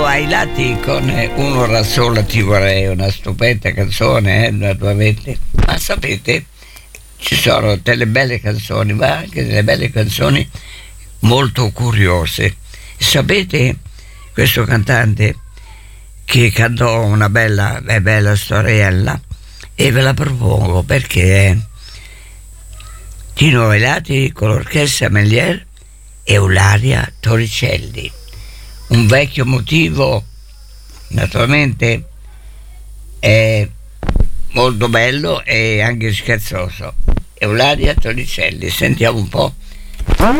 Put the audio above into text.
ai lati con Uno da sola ti vorrei, una stupenda canzone, naturalmente. Ma sapete, ci sono delle belle canzoni, ma anche delle belle canzoni molto curiose. Sapete, questo cantante che cantò una bella storiella, e ve la propongo perché Tino Velati con l'orchestra Melier e Eulalia Torricelli. Un vecchio motivo, naturalmente, è molto bello e anche scherzoso. Eulalia Torricelli, sentiamo un po'.